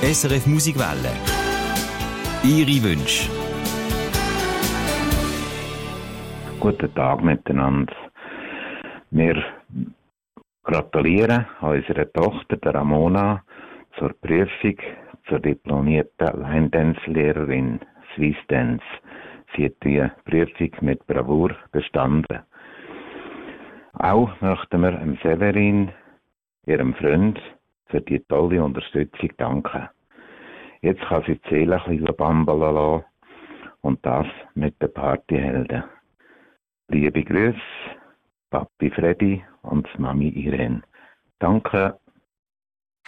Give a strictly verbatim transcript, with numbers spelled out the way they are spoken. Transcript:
S R F Musikwelle. Ihre Wünsche. Guten Tag miteinander. Wir gratulieren unserer Tochter, der Ramona, zur Prüfung zur diplomierten Line-Dance-Lehrerin Swiss Dance. Sie hat die Prüfung mit Bravour bestanden. Auch möchten wir dem Severin, ihrem Freund, für die tolle Unterstützung danken. Jetzt kann sie die Seele ein bisschen bambeln lassen und das mit den Partyhelden. Liebe Grüße, Papi Freddy und Mami Irene. Danke.